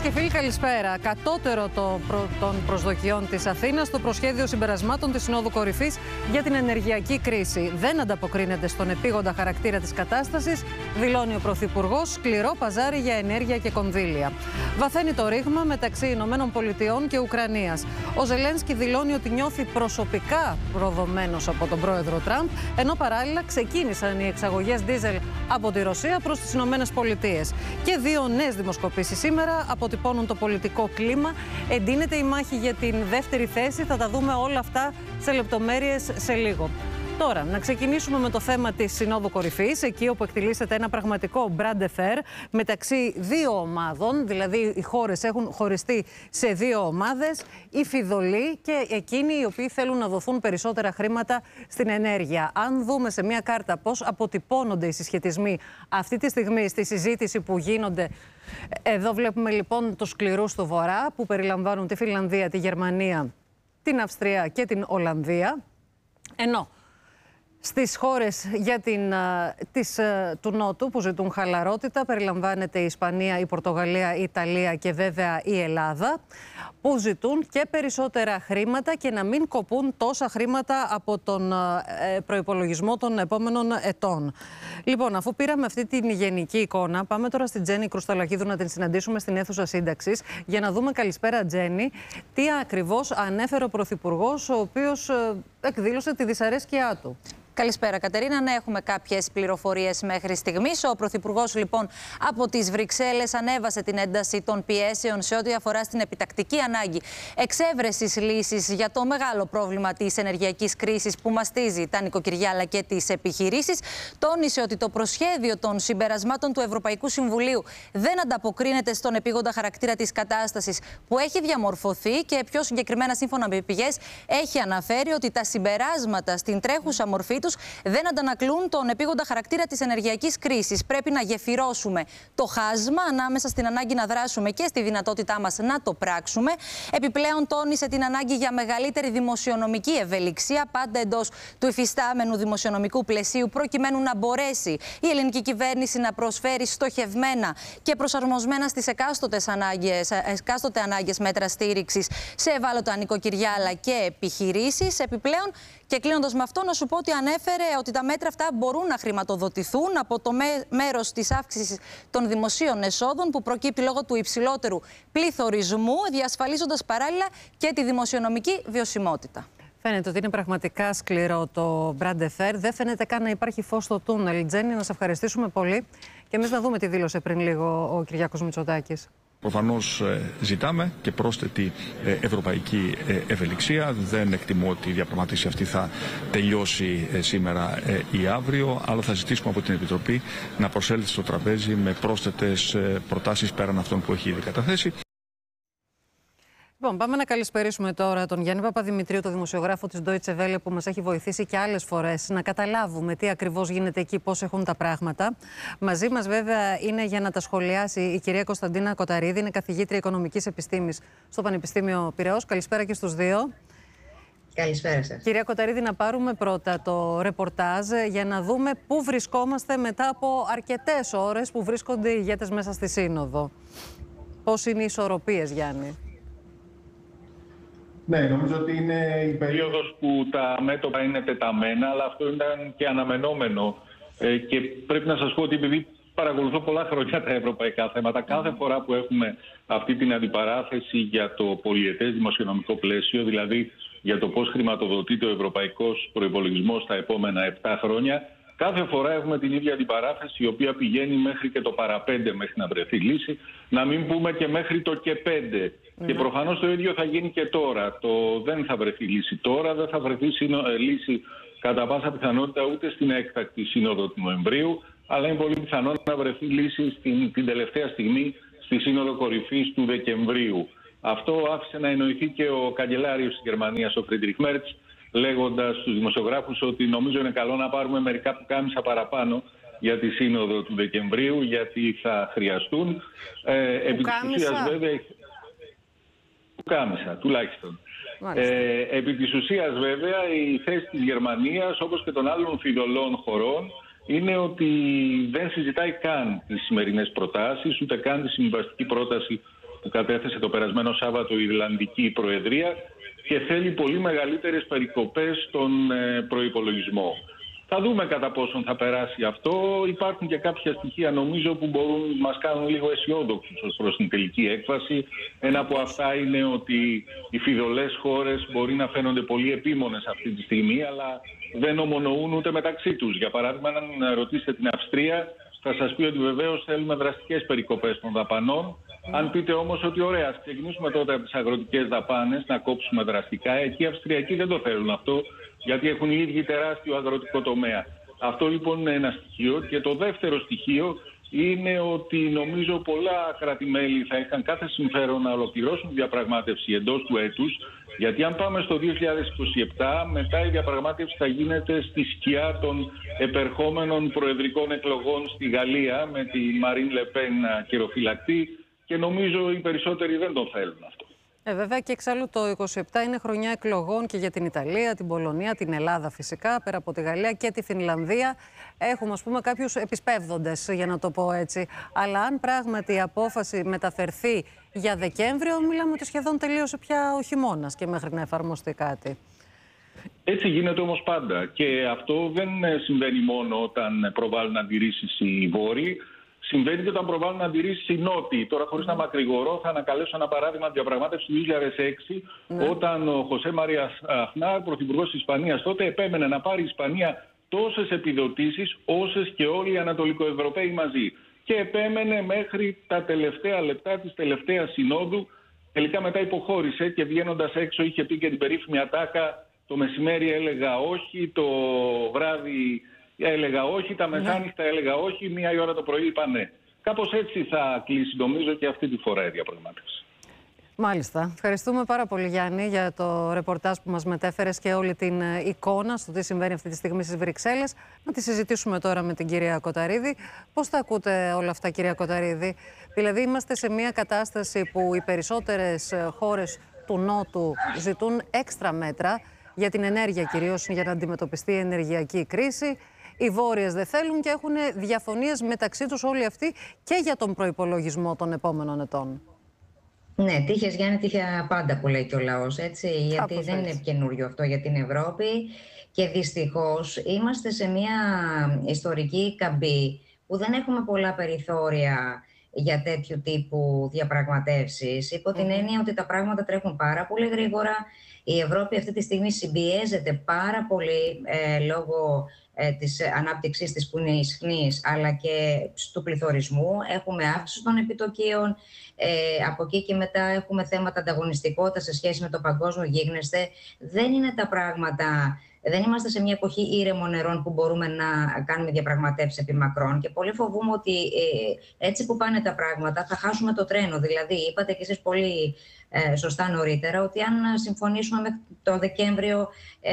και φίλοι, καλησπέρα. Κατώτερο των προσδοκιών της Αθήνας το προσχέδιο συμπερασμάτων της Συνόδου Κορυφής για την ενεργειακή κρίση. Δεν ανταποκρίνεται στον επίγοντα χαρακτήρα της κατάστασης, δηλώνει ο Πρωθυπουργός. Σκληρό παζάρι για ενέργεια και κονδύλια. Βαθαίνει το ρήγμα μεταξύ Ηνωμένων Πολιτειών και Ουκρανίας. Ο Ζελένσκι δηλώνει ότι νιώθει προσωπικά προδομένος από τον πρόεδρο Τραμπ, ενώ παράλληλα ξεκίνησαν οι εξαγωγές ντίζελ από τη Ρωσία προς τις Ηνωμένες Πολιτείες. Και δύο νέες δημοσκοπήσεις σήμερα αποτυπώνουν το πολιτικό κλίμα. Εντείνεται η μάχη για την δεύτερη θέση. Θα τα δούμε όλα αυτά σε λεπτομέρειες σε λίγο. Τώρα, να ξεκινήσουμε με το θέμα της Συνόδου Κορυφής, εκεί όπου εκτιλήσεται ένα πραγματικό bras de fer μεταξύ δύο ομάδων, δηλαδή οι χώρες έχουν χωριστεί σε δύο ομάδες, οι φιδωλοί και εκείνοι οι οποίοι θέλουν να δοθούν περισσότερα χρήματα στην ενέργεια. Αν δούμε σε μια κάρτα πώς αποτυπώνονται οι συσχετισμοί αυτή τη στιγμή στη συζήτηση που γίνονται, εδώ βλέπουμε λοιπόν τους σκληρούς του Βορρά που περιλαμβάνουν τη Φινλανδία, τη Γερμανία, την Αυστρία και την Ολλανδία, ενώ στις χώρες του Νότου που ζητούν χαλαρότητα περιλαμβάνεται η Ισπανία, η Πορτογαλία, η Ιταλία και βέβαια η Ελλάδα, που ζητούν και περισσότερα χρήματα και να μην κοπούν τόσα χρήματα από τον προϋπολογισμό των επόμενων ετών. Λοιπόν, αφού πήραμε αυτή την γενική εικόνα, πάμε τώρα στην Τζέννη Κρουσταλακίδου να την συναντήσουμε στην αίθουσα σύνταξης για να δούμε, καλησπέρα Τζέννη, τι ακριβώς ανέφερε ο Πρωθυπουργός, ο οποίος εκδήλωσε τη δυσαρέσκειά του. Καλησπέρα, Κατερίνα. Ναι, έχουμε κάποιες πληροφορίες μέχρι στιγμής. Ο Πρωθυπουργός, λοιπόν, από τις Βρυξέλλες ανέβασε την ένταση των πιέσεων σε ό,τι αφορά στην επιτακτική ανάγκη εξέβρεσης λύσης για το μεγάλο πρόβλημα της ενεργειακής κρίσης που μαστίζει τα νοικοκυριά αλλά και τις επιχειρήσεις. Τόνισε ότι το προσχέδιο των συμπερασμάτων του Ευρωπαϊκού Συμβουλίου δεν ανταποκρίνεται στον επίγοντα χαρακτήρα της κατάστασης που έχει διαμορφωθεί και πιο συγκεκριμένα, σύμφωνα με πηγές, έχει αναφέρει ότι τα συμπεράσματα στην τρέχουσα μορφή δεν αντανακλούν τον επίγοντα χαρακτήρα της ενεργειακής κρίσης. Πρέπει να γεφυρώσουμε το χάσμα ανάμεσα στην ανάγκη να δράσουμε και στη δυνατότητά μας να το πράξουμε. Επιπλέον, τόνισε την ανάγκη για μεγαλύτερη δημοσιονομική ευελιξία, πάντα εντός του υφιστάμενου δημοσιονομικού πλαισίου, προκειμένου να μπορέσει η ελληνική κυβέρνηση να προσφέρει στοχευμένα και προσαρμοσμένα στις εκάστοτε ανάγκες μέτρα στήριξης σε ευάλωτα νοικοκυριά αλλά και επιχειρήσεις. Επιπλέον, και κλείνοντας με αυτό, να σου πω ότι ανέφερε ότι τα μέτρα αυτά μπορούν να χρηματοδοτηθούν από το μέρος της αύξησης των δημοσίων εσόδων που προκύπτει λόγω του υψηλότερου πληθωρισμού, διασφαλίζοντας παράλληλα και τη δημοσιονομική βιωσιμότητα. Φαίνεται ότι είναι πραγματικά σκληρό το bras de fer. Δεν φαίνεται καν να υπάρχει φως στο τούνελ. Τζέννη, να σε ευχαριστήσουμε πολύ. Και εμείς να δούμε τι δήλωσε πριν λίγο ο Κυριάκος Μητσοτάκης. Προφανώς ζητάμε και πρόσθετη ευρωπαϊκή ευελιξία. Δεν εκτιμώ ότι η διαπραγμάτευση αυτή θα τελειώσει σήμερα ή αύριο, αλλά θα ζητήσουμε από την Επιτροπή να προσέλθει στο τραπέζι με πρόσθετες προτάσεις πέραν αυτών που έχει ήδη καταθέσει. Λοιπόν, πάμε να καλησπερίσουμε τώρα τον Γιάννη Παπαδημητρίου, τον δημοσιογράφο της Deutsche Welle, που μας έχει βοηθήσει και άλλες φορές να καταλάβουμε τι ακριβώς γίνεται εκεί, πώς έχουν τα πράγματα. Μαζί μας, βέβαια, είναι για να τα σχολιάσει η κυρία Κωνσταντίνα Κοταρίδη, είναι καθηγήτρια οικονομικής επιστήμης στο Πανεπιστήμιο Πειραιώς. Καλησπέρα και στους δύο. Καλησπέρα σας. Κυρία Κοταρίδη, να πάρουμε πρώτα το ρεπορτάζ για να δούμε πού βρισκόμαστε μετά από αρκετές ώρες που βρίσκονται οι ηγέτες μέσα στη Σύνοδο. Πώς είναι οι ισορροπίες, Γιάννη? Ναι, νομίζω ότι είναι η περίοδος που τα μέτωπα είναι τεταμένα, αλλά αυτό ήταν και αναμενόμενο. Και πρέπει να σας πω ότι επειδή παρακολουθώ πολλά χρόνια τα ευρωπαϊκά θέματα, κάθε φορά που έχουμε αυτή την αντιπαράθεση για το πολυετές δημοσιονομικό πλαίσιο, δηλαδή για το πώς χρηματοδοτείται ο ευρωπαϊκός προϋπολογισμός τα επόμενα 7 χρόνια, κάθε φορά έχουμε την ίδια αντιπαράθεση, η οποία πηγαίνει μέχρι και το παραπέντε μέχρι να βρεθεί λύση, να μην πούμε και μέχρι το και 5. Και προφανώς το ίδιο θα γίνει και τώρα. Το δεν θα βρεθεί λύση τώρα, δεν θα βρεθεί λύση κατά πάσα πιθανότητα ούτε στην έκτακτη σύνοδο του Νοεμβρίου, αλλά είναι πολύ πιθανό να βρεθεί λύση την τελευταία στιγμή στη Σύνοδο Κορυφής του Δεκεμβρίου. Αυτό άφησε να εννοηθεί και ο καγκελάριος της Γερμανίας, ο Φρίντριχ Μέρτς, λέγοντας στους δημοσιογράφους ότι νομίζω είναι καλό να πάρουμε μερικά πουκάμισα παραπάνω για τη Σύνοδο του Δεκεμβρίου, γιατί θα χρειαστούν. Επί της ουσίας, βέβαια, πουκάμισα τουλάχιστον. Επί της ουσίας, βέβαια, η θέση της Γερμανίας, όπως και των άλλων φιδωλών χωρών, είναι ότι δεν συζητάει καν τις σημερινές προτάσεις, ούτε καν τη συμβαστική πρόταση που κατέθεσε το περασμένο Σάββατο η Ιρλανδική Προεδρία και θέλει πολύ μεγαλύτερες περικοπές στον προϋπολογισμό. Θα δούμε κατά πόσον θα περάσει αυτό. Υπάρχουν και κάποια στοιχεία νομίζω που μας κάνουν λίγο αισιόδοξους ως προς την τελική έκβαση. Ένα από αυτά είναι ότι οι φιδωλές χώρες μπορεί να φαίνονται πολύ επίμονες αυτή τη στιγμή, αλλά δεν ομονοούν ούτε μεταξύ τους. Για παράδειγμα, αν ρωτήσετε την Αυστρία, θα σας πει ότι βεβαίως θέλουμε δραστικές περικοπές των δαπανών. Αν πείτε όμως ότι ωραία, ας ξεκινήσουμε τότε από τις αγροτικές δαπάνες, να κόψουμε δραστικά, εκεί οι Αυστριακοί δεν το θέλουν αυτό, γιατί έχουν οι ίδιοι τεράστιο αγροτικό τομέα. Αυτό λοιπόν είναι ένα στοιχείο. Και το δεύτερο στοιχείο είναι ότι νομίζω πολλά κράτη-μέλη θα είχαν κάθε συμφέρον να ολοκληρώσουν τη διαπραγμάτευση εντός του έτους, γιατί αν πάμε στο 2027, μετά η διαπραγμάτευση θα γίνεται στη σκιά των επερχόμενων προεδρικών εκλογών στη Γαλλία, με τη Μαρίν Λεπέν να χειροφυλακτεί, και νομίζω οι περισσότεροι δεν το θέλουν αυτό. Βέβαια και εξάλλου το 27 είναι χρονιά εκλογών και για την Ιταλία, την Πολωνία, την Ελλάδα φυσικά, πέρα από τη Γαλλία και τη Φινλανδία. Έχουμε ας πούμε κάποιους επισπεύδοντες, για να το πω έτσι. Αλλά αν πράγματι η απόφαση μεταφερθεί για Δεκέμβριο, μιλάμε ότι σχεδόν τελείωσε πια ο χειμώνας και μέχρι να εφαρμοστεί κάτι. Έτσι γίνεται όμως πάντα. Και αυτό δεν συμβαίνει μόνο όταν προβάλλουν αντιρρήσεις οι Βόρειοι. Συμβαίνει και όταν προβάλλουν αντιρρήσεις οι Νότιοι. Τώρα, χωρίς να μακρηγορώ, θα ανακαλέσω ένα παράδειγμα διαπραγμάτευση του 2006, όταν ο Χωσέ Μαρία Αχνάρ, πρωθυπουργός της Ισπανίας, τότε επέμενε να πάρει η Ισπανία τόσες επιδοτήσεις όσες και όλοι οι Ανατολικοευρωπαίοι μαζί. Και επέμενε μέχρι τα τελευταία λεπτά της τελευταίας συνόδου. Τελικά μετά υποχώρησε και βγαίνοντας έξω είχε πει και την περίφημη ατάκα: το μεσημέρι έλεγα όχι, το βράδυ έλεγα όχι, τα μεθάνυχτα έλεγα όχι, μία η ώρα το πρωί είπα ναι. Κάπως έτσι θα κλείσει νομίζω και αυτή τη φορά η διαπραγμάτευση. Μάλιστα. Ευχαριστούμε πάρα πολύ, Γιάννη, για το ρεπορτάζ που μας μετέφερες και όλη την εικόνα στο τι συμβαίνει αυτή τη στιγμή στις Βρυξέλλες. Να τη συζητήσουμε τώρα με την κυρία Κοταρίδη. Πώς τα ακούτε όλα αυτά, κυρία Κοταρίδη? Δηλαδή είμαστε σε μια κατάσταση που οι περισσότερες χώρες του Νότου ζητούν έξτρα μέτρα για την ενέργεια, κυρίως για να αντιμετωπιστεί η ενεργειακή κρίση. Οι Βόρειες δεν θέλουν και έχουν διαφωνίες μεταξύ τους όλοι αυτοί και για τον προϋπολογισμό των επόμενων ετών. Ναι, τύχες Γιάννη, τύχε πάντα που λέει και ο λαός, έτσι, γιατί δεν είναι καινούριο αυτό για την Ευρώπη και δυστυχώς είμαστε σε μια ιστορική καμπή που δεν έχουμε πολλά περιθώρια για τέτοιου τύπου διαπραγματεύσεις, υπό την έννοια ότι τα πράγματα τρέχουν πάρα πολύ γρήγορα. Η Ευρώπη αυτή τη στιγμή συμπιέζεται πάρα πολύ λόγω της ανάπτυξής της που είναι ισχνής, αλλά και του πληθωρισμού. Έχουμε αύξηση των επιτοκίων. Από εκεί και μετά έχουμε θέματα ανταγωνιστικότητας σε σχέση με το παγκόσμιο γίγνεσθε. Δεν είναι τα πράγματα... Δεν είμαστε σε μια εποχή ήρεμων νερών που μπορούμε να κάνουμε διαπραγματεύσεις επί μακρόν και πολύ φοβούμαι ότι έτσι που πάνε τα πράγματα θα χάσουμε το τρένο. Δηλαδή, είπατε και εσείς πολύ σωστά νωρίτερα ότι αν συμφωνήσουμε μέχρι το Δεκέμβριο,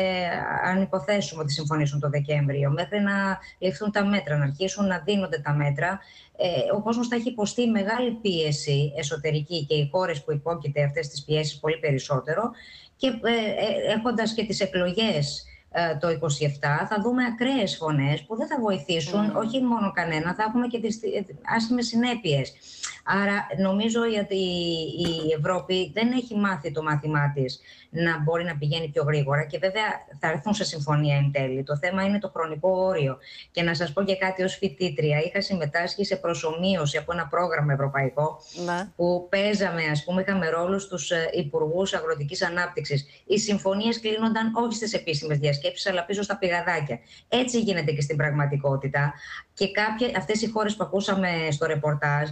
αν υποθέσουμε ότι συμφωνήσουν το Δεκέμβριο, μέχρι να ληφθούν τα μέτρα, να αρχίσουν να δίνονται τα μέτρα, ο κόσμος θα έχει υποστεί μεγάλη πίεση εσωτερική και οι χώρες που υπόκειται αυτές τις πιέσεις πολύ περισσότερο και έχοντας και τις εκλογές το 27 θα δούμε ακραίες φωνές που δεν θα βοηθήσουν όχι μόνο κανένα, θα έχουμε και τις άσχημες συνέπειες. Άρα νομίζω ότι η Ευρώπη δεν έχει μάθει το μάθημά της να μπορεί να πηγαίνει πιο γρήγορα και βέβαια θα έρθουν σε συμφωνία εν τέλει. Το θέμα είναι το χρονικό όριο. Και να σας πω και κάτι ως φοιτήτρια, είχα συμμετάσχει σε προσομοίωση από ένα πρόγραμμα ευρωπαϊκό που παίζαμε, ας πούμε, είχαμε ρόλους στους υπουργούς αγροτικής ανάπτυξης. Οι συμφωνίες κλείνονταν όχι στις επίσημες διασκέψεις, αλλά πίσω στα πηγαδάκια. Έτσι γίνεται και στην πραγματικότητα. Και αυτές οι χώρες που ακούσαμε στο ρεπορτάζ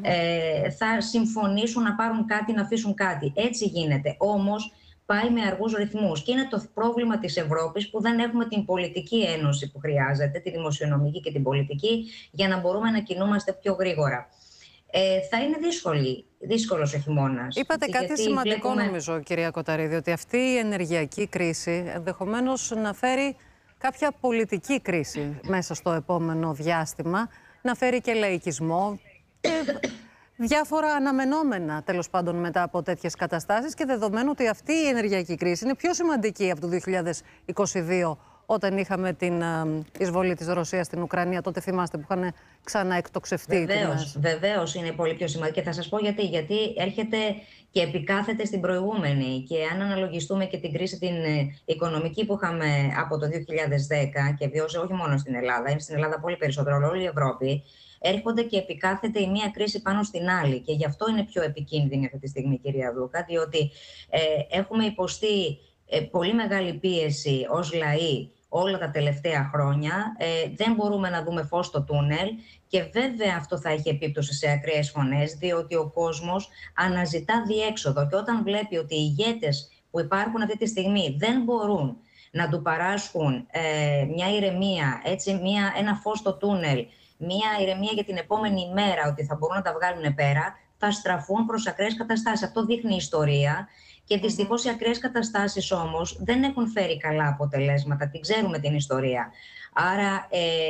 θα συμφωνήσουν να πάρουν κάτι, να αφήσουν κάτι. Έτσι γίνεται. Όμως πάει με αργούς ρυθμούς. Και είναι το πρόβλημα της Ευρώπης που δεν έχουμε την πολιτική ένωση που χρειάζεται, τη δημοσιονομική και την πολιτική, για να μπορούμε να κινούμαστε πιο γρήγορα. Θα είναι δύσκολος ο χειμώνας. Είπατε κάτι σημαντικό νομίζω, κυρία Κοταρίδη, ότι αυτή η ενεργειακή κρίση ενδεχομένως να φέρει κάποια πολιτική κρίση μέσα στο επόμενο διάστημα, να φέρει και λαϊκισμό και διάφορα αναμενόμενα τέλος πάντων μετά από τέτοιες καταστάσεις και δεδομένου ότι αυτή η ενεργειακή κρίση είναι πιο σημαντική από το 2022 όταν είχαμε την εισβολή της Ρωσίας στην Ουκρανία. Τότε θυμάστε που είχαν ξαναεκτοξευτεί. Βεβαίως είναι πολύ πιο σημαντικό. Και θα σας πω γιατί. Γιατί έρχεται και επικάθεται στην προηγούμενη. Και αν αναλογιστούμε και την κρίση την οικονομική που είχαμε από το 2010 και βιώσε όχι μόνο στην Ελλάδα, είναι στην Ελλάδα πολύ περισσότερο, όλη η Ευρώπη, έρχονται και επικάθεται η μία κρίση πάνω στην άλλη. Και γι' αυτό είναι πιο επικίνδυνη αυτή τη στιγμή, κυρία Δούκα, διότι έχουμε υποστεί πολύ μεγάλη πίεση ως λαοί όλα τα τελευταία χρόνια. Δεν μπορούμε να δούμε φως στο τούνελ και βέβαια αυτό θα έχει επίπτωση σε ακραίες φωνές, διότι ο κόσμος αναζητά διέξοδο και όταν βλέπει ότι οι ηγέτες που υπάρχουν αυτή τη στιγμή δεν μπορούν να του παράσχουν μια ηρεμία, έτσι, ένα φως στο τούνελ, μια ηρεμία για την επόμενη ημέρα, ότι θα μπορούν να τα βγάλουν πέρα, θα στραφούν προς ακραίες καταστάσεις. Αυτό δείχνει η ιστορία. Και δυστυχώς οι ακραίες καταστάσεις όμως δεν έχουν φέρει καλά αποτελέσματα. Την ξέρουμε την ιστορία. Άρα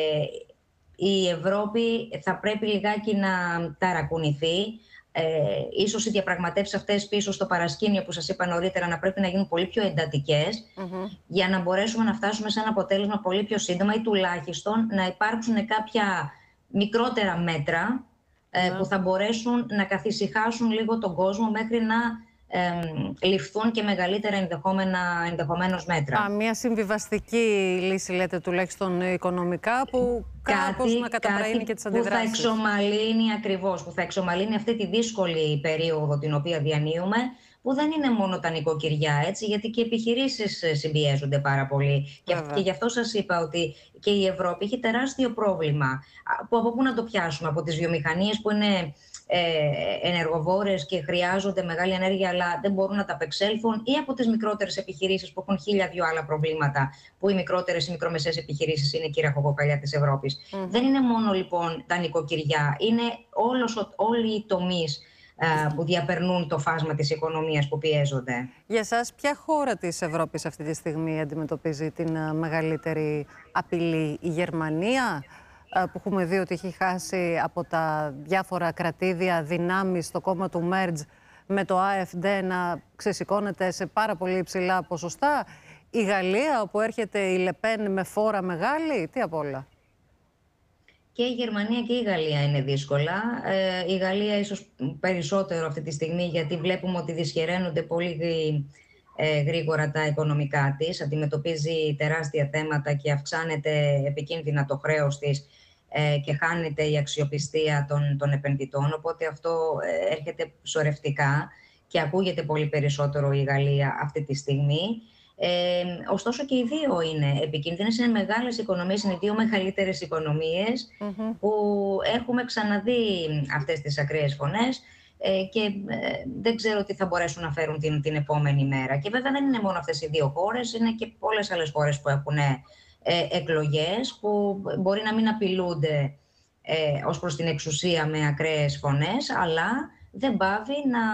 η Ευρώπη θα πρέπει λιγάκι να ταρακουνηθεί. Ίσως οι διαπραγματεύσεις αυτές πίσω στο παρασκήνιο που σας είπα νωρίτερα να πρέπει να γίνουν πολύ πιο εντατικές για να μπορέσουμε να φτάσουμε σε ένα αποτέλεσμα πολύ πιο σύντομα ή τουλάχιστον να υπάρξουν κάποια μικρότερα μέτρα που θα μπορέσουν να καθησυχάσουν λίγο τον κόσμο μέχρι να ληφθούν και μεγαλύτερα ενδεχομένως μέτρα. Μια συμβιβαστική λύση, λέτε, τουλάχιστον οικονομικά, που κάπως να καταπραίνει και τις αντιδράσεις. Που θα εξομαλύνει ακριβώς, που θα εξομαλύνει αυτή τη δύσκολη περίοδο την οποία διανύουμε, που δεν είναι μόνο τα νοικοκυριά, έτσι, γιατί και οι επιχειρήσεις συμπιέζονται πάρα πολύ. Και γι' αυτό σας είπα ότι και η Ευρώπη έχει τεράστιο πρόβλημα. Από πού να το πιάσουμε, από τις βιομηχανίες που είναι ενεργοβόρες και χρειάζονται μεγάλη ενέργεια αλλά δεν μπορούν να τα απεξέλθουν, ή από τις μικρότερες επιχειρήσεις που έχουν 1002 άλλα προβλήματα, που οι μικρότερες, οι μικρομεσαίες επιχειρήσεις είναι η κύρα κοκοκαλιά της Ευρώπης. Δεν είναι μόνο λοιπόν τα νοικοκυριά, είναι όλοι οι τομείς που διαπερνούν το φάσμα της οικονομίας που πιέζονται. Για σας, ποια χώρα της Ευρώπης αυτή τη στιγμή αντιμετωπίζει την μεγαλύτερη απειλή? Η Γερμανία, που έχουμε δει ότι έχει χάσει από τα διάφορα κρατήδια δυνάμεις στο κόμμα του Μέρτζ, με το AfD να ξεσηκώνεται σε πάρα πολύ υψηλά ποσοστά? Η Γαλλία, όπου έρχεται η Λεπέν με φόρα μεγάλη, τι απ' όλα? Και η Γερμανία και η Γαλλία είναι δύσκολα. Η Γαλλία ίσως περισσότερο αυτή τη στιγμή, γιατί βλέπουμε ότι δυσχεραίνονται πολύ γρήγορα τα οικονομικά της, αντιμετωπίζει τεράστια θέματα και αυξάνεται επικίνδυνα το χρέος της και χάνεται η αξιοπιστία των επενδυτών, οπότε αυτό έρχεται σωρευτικά και ακούγεται πολύ περισσότερο η Γαλλία αυτή τη στιγμή. Ωστόσο και οι δύο είναι επικίνδυνες, είναι μεγάλες οικονομίες, είναι οι δύο μεγαλύτερες οικονομίες που έχουμε ξαναδεί αυτές τις ακραίες φωνές και δεν ξέρω τι θα μπορέσουν να φέρουν την επόμενη μέρα. Και βέβαια δεν είναι μόνο αυτές οι δύο χώρες, είναι και πολλές άλλες χώρες που έχουν εκλογές που μπορεί να μην απειλούνται ως προς την εξουσία με ακραίες φωνές, αλλά δεν πάβει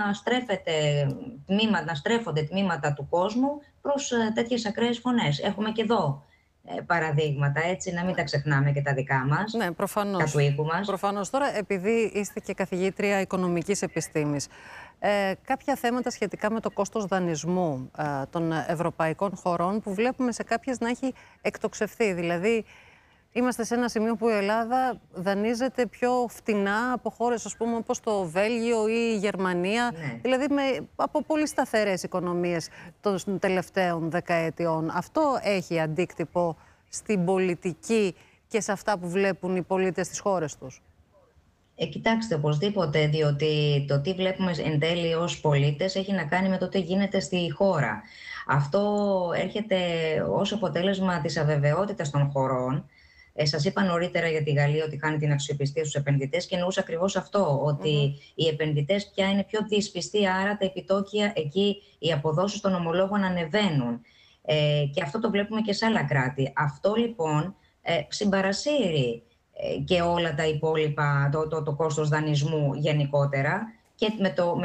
να στρέφονται τμήματα του κόσμου προς τέτοιες ακραίες φωνές. Έχουμε και εδώ παραδείγματα, έτσι, να μην τα ξεχνάμε και τα δικά μας, ναι, προφανώς, τα του οίκου μας. Προφανώς. Τώρα, επειδή είστε και καθηγήτρια οικονομικής επιστήμης, κάποια θέματα σχετικά με το κόστος δανεισμού των ευρωπαϊκών χωρών που βλέπουμε σε κάποιες να έχει εκτοξευθεί. Δηλαδή, είμαστε σε ένα σημείο που η Ελλάδα δανείζεται πιο φτηνά από χώρες, ας πούμε, όπως το Βέλγιο ή η Γερμανία. Ναι. Δηλαδή από πολύ σταθερές οικονομίες των τελευταίων δεκαετιών. Αυτό έχει αντίκτυπο στην πολιτική και σε αυτά που βλέπουν οι πολίτες στις χώρες τους? Κοιτάξτε, οπωσδήποτε, διότι το τι βλέπουμε εν τέλει ως πολίτες έχει να κάνει με το τι γίνεται στη χώρα. Αυτό έρχεται ως αποτέλεσμα της αβεβαιότητας των χωρών. Σας είπα νωρίτερα για τη Γαλλία ότι χάνει την αξιοπιστία στους επενδυτές και εννοούσα ακριβώς αυτό, ότι οι επενδυτές πια είναι πιο δυσπιστοί, άρα τα επιτόκια εκεί, οι αποδόσεις των ομολόγων ανεβαίνουν. Και αυτό το βλέπουμε και σε άλλα κράτη. Αυτό λοιπόν συμπαρασύρει και όλα τα υπόλοιπα, το κόστος δανεισμού γενικότερα. Και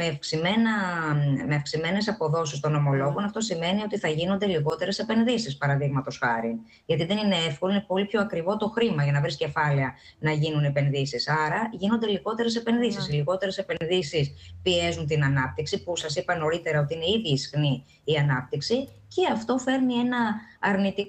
με αυξημένες αποδόσεις των ομολόγων, αυτό σημαίνει ότι θα γίνονται λιγότερες επενδύσεις, παραδείγματος χάρη. Γιατί δεν είναι εύκολο, είναι πολύ πιο ακριβό το χρήμα για να βρεις κεφάλαια να γίνουν επενδύσεις. Άρα γίνονται λιγότερες επενδύσεις. Οι λιγότερες επενδύσεις πιέζουν την ανάπτυξη, που σας είπα νωρίτερα ότι είναι ήδη ισχνή η ανάπτυξη, και αυτό φέρνει ένα αρνητικό